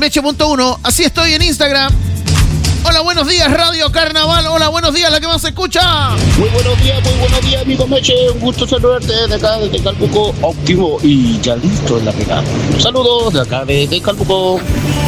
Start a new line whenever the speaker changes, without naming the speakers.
Meche.1. Así estoy en Instagram. Hola, buenos días, Radio Carnaval. Hola, buenos días, la que más se escucha.
Muy buenos días, amigo Meche. Un gusto saludarte de acá, desde Calbuco. Óptimo y ya listo en la pegada. Saludos de acá, desde Calbuco.